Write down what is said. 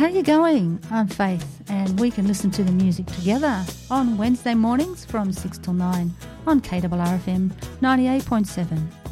how are you going? I'm Faith, and we can listen to the music together on Wednesday mornings from 6 till 9 on KRRFM 98.7.